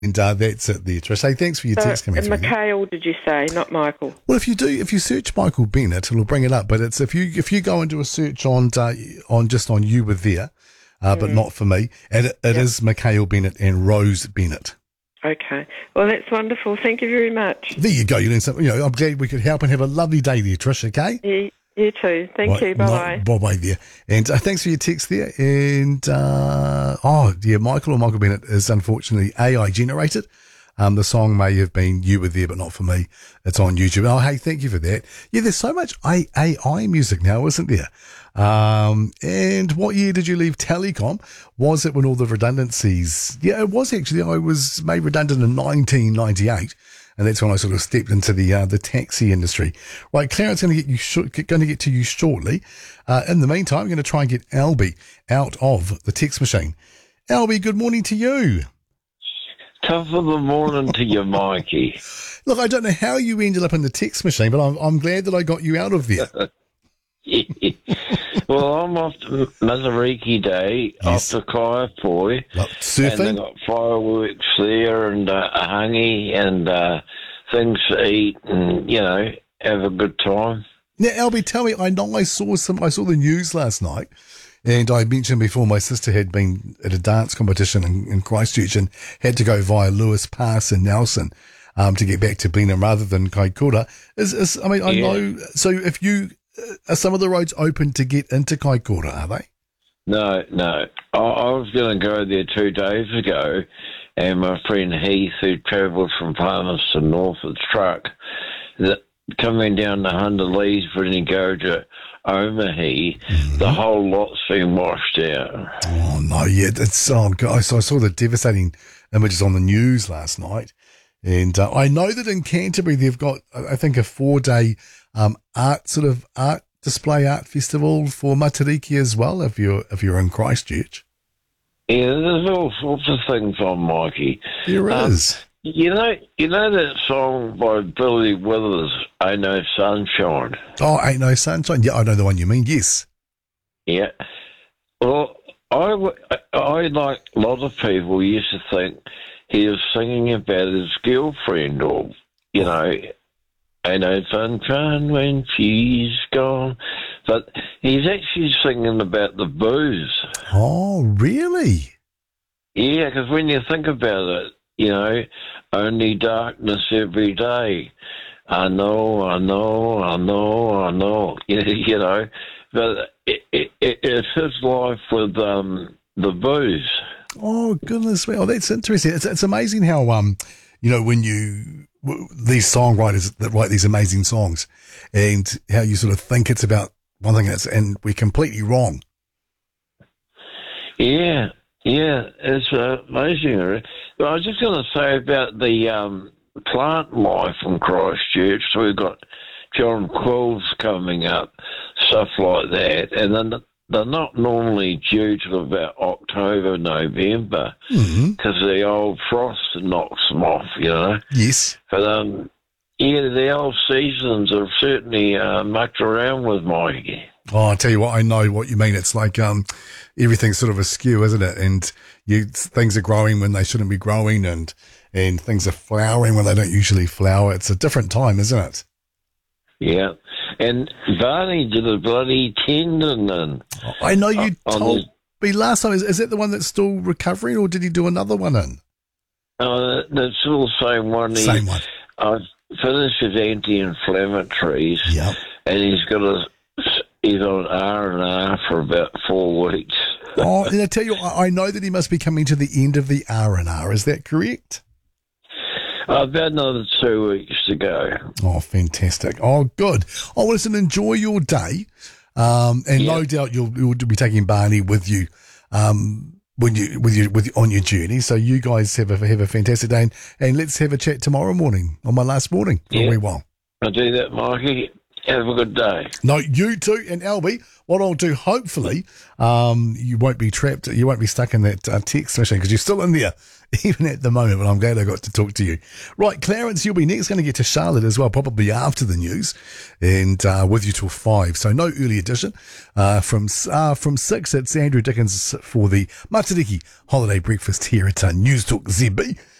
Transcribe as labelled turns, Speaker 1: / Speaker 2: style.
Speaker 1: And that's it there, Trish. Hey, thanks for your text coming
Speaker 2: And
Speaker 1: through.
Speaker 2: Mikhail, did you say, not Michael?
Speaker 1: Well, if you search Michael Bennett, it'll bring it up. But it's if you go into a search on You Were There, but not for me. And it is Mikhail Bennett and Rose Bennett.
Speaker 2: Okay. Well, that's wonderful. Thank you very much.
Speaker 1: There you go. You learned something. I'm glad we could help and have a lovely day there, Trish. Okay.
Speaker 2: You too. Thank you. Bye-bye.
Speaker 1: Bye-bye there. And thanks for your text there. And, Michael Bennett is unfortunately AI generated. The song may have been You Were There, but not for me. It's on YouTube. Oh, hey, thank you for that. Yeah, there's so much AI music now, isn't there? And what year did you leave Telecom? Was it when all the redundancies? Yeah, it was actually. I was made redundant in 1998. And that's when I sort of stepped into the taxi industry. Right, Clarence going to get to you shortly. In the meantime, I'm going to try and get Albie out of the text machine. Albie, good morning to you.
Speaker 3: Top of the morning to you, Mikey.
Speaker 1: Look, I don't know how you ended up in the text machine, but I'm glad that I got you out of there.
Speaker 3: Well, I'm off to Mazariki Day, off to Kaiapoi.
Speaker 1: Surfing?
Speaker 3: And they got fireworks there and a hangi and things to eat and, have a good time.
Speaker 1: Now, Albie, tell me, I saw the news last night, and I mentioned before my sister had been at a dance competition in Christchurch and had to go via Lewis Pass and Nelson to get back to Blenheim rather than Kaikoura. I know, so if you... Are some of the roads open to get into Kaikoura, are they?
Speaker 3: No. I was going to go there 2 days ago, and my friend Heath, who travelled from Palmerston North with truck, coming down the Hunter-Lees when you go to Omahe, the whole lot's been washed out.
Speaker 1: Oh, no, yeah. I saw the devastating images on the news last night. And I know that in Canterbury they've got, I think, a 4-day art display art festival for Matariki as well. If you're in Christchurch,
Speaker 3: yeah, there's all sorts of things on, Mikey.
Speaker 1: There is.
Speaker 3: You know that song by Billy Withers, "Ain't No Sunshine."
Speaker 1: Oh, "Ain't No Sunshine." Yeah, I know the one you mean. Yes.
Speaker 3: Yeah. Well, I like a lot of people used to think he was singing about his girlfriend, or ain't no sunshine when she's gone. But he's actually singing about the booze.
Speaker 1: Oh, really?
Speaker 3: Yeah, because when you think about it, only darkness every day. I know. But it's his life with the booze.
Speaker 1: Oh, goodness me. Oh, that's interesting. It's amazing how, when these songwriters that write these amazing songs and how you sort of think it's about one thing and we're completely wrong.
Speaker 3: Yeah, it's amazing. But I was just going to say about the plant life in Christchurch. So we've got John Quills coming up, stuff like that. And then they're not normally due to about October, November, because the old frost knocks them off,
Speaker 1: Yes.
Speaker 3: But, the old seasons are certainly mucked around with, Mikey.
Speaker 1: Oh, I tell you what, I know what you mean. It's like everything's sort of askew, isn't it? And things are growing when they shouldn't be growing, and things are flowering when they don't usually flower. It's a different time, isn't it?
Speaker 3: Yeah. And Barney did a bloody tendon. And
Speaker 1: I know you told me last time. Is that the one that's still recovering, or did he do another one in?
Speaker 3: That's still the same one.
Speaker 1: Same one.
Speaker 3: I finished his anti-inflammatories.
Speaker 1: Yep.
Speaker 3: And he's on R&R for about 4 weeks.
Speaker 1: Oh, and I tell you, I know that he must be coming to the end of the R&R. Is that correct?
Speaker 3: About another 2 weeks to go.
Speaker 1: Oh, fantastic. Oh, good. Oh, well, listen, enjoy your day. No doubt you'll be taking Barney with you on your journey. So you guys have a fantastic day, and let's have a chat tomorrow morning on my last morning for a wee while.
Speaker 3: I'll do that, Mikey. Have a good day.
Speaker 1: No, you too. And Albie, what I'll do, hopefully, you won't be trapped, you won't be stuck in that text machine because you're still in there, even at the moment, but I'm glad I got to talk to you. Right, Clarence, you'll be next. Going to get to Charlotte as well, probably after the news, and with you till 5. So no early edition. From 6, it's Andrew Dickens for the Matariki Holiday Breakfast here at News Talk ZB.